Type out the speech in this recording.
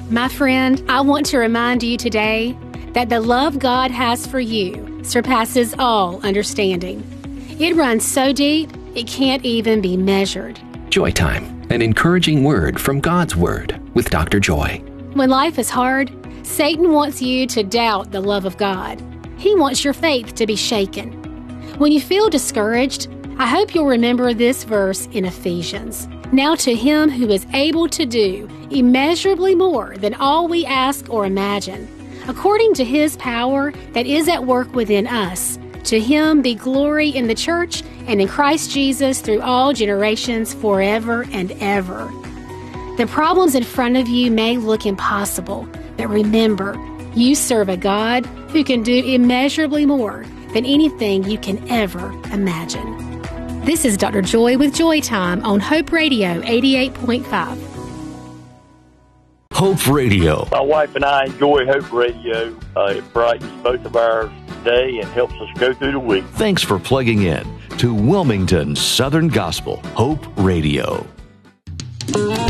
My friend, I want to remind you today that the love God has for you surpasses all understanding. It runs so deep, it can't even be measured. Joy Time, an encouraging word from God's Word with Dr. Joy. When life is hard, Satan wants you to doubt the love of God. He wants your faith to be shaken. When you feel discouraged, I hope you'll remember this verse in Ephesians. Now to Him who is able to do immeasurably more than all we ask or imagine, according to His power that is at work within us, to Him be glory in the church and in Christ Jesus through all generations forever and ever. The problems in front of you may look impossible, but remember, you serve a God who can do immeasurably more than anything you can ever imagine. This is Dr. Joy with Joy Time on Hope Radio 88.5. Hope Radio. My wife and I enjoy Hope Radio. It brightens both of our day and helps us go through the week. Thanks for plugging in to Wilmington Southern Gospel Hope Radio.